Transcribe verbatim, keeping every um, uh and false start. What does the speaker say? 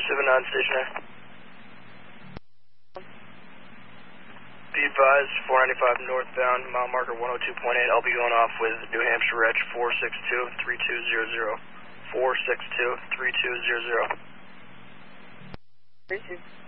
seven nine, station A. Be advised, four ninety-five northbound, mile marker one oh two point eight. I'll be going off with New Hampshire Reg four six two, three two zero zero. four six two, three two zero zero. Three two.